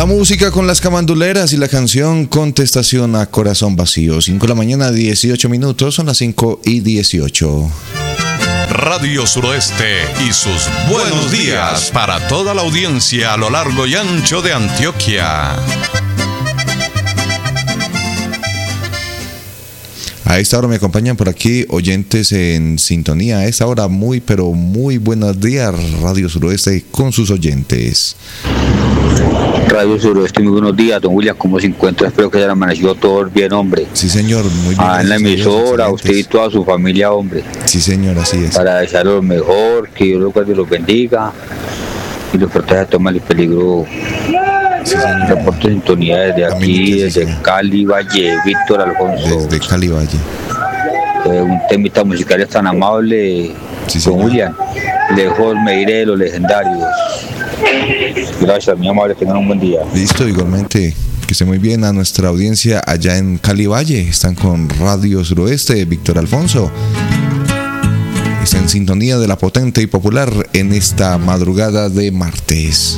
La música con las camanduleras y la canción Contestación a Corazón Vacío. 5 de la mañana, 18 minutos, son las 5:18. Radio Suroeste y sus buenos días para toda la audiencia a lo largo y ancho de Antioquia. A esta hora me acompañan por aquí oyentes en sintonía. A esta hora pero muy buenos días, Radio Suroeste con sus oyentes. Radio Suroeste, muy buenos días, don William, ¿cómo se encuentra? Espero que hayan amanecido todos bien, hombre. Sí, señor, muy bien. En la emisora, usted y toda su familia, hombre. Sí, señor, así es. Para desear lo mejor, que Dios los guarde y los bendiga y los proteja de todo mal y peligro. Sí, reporte de sintonía desde aquí, desde Cali Valle, Víctor Alfonso. Desde Cali Valle. Un temita musical es tan amable, sí, don William. Lejos me iré de los legendarios. Gracias, mi amable, tengan un buen día. Listo, igualmente. Que esté muy bien a nuestra audiencia allá en Cali Valle. Están con Radio Suroeste, Víctor Alfonso. Está en sintonía de la potente y popular en esta madrugada de martes.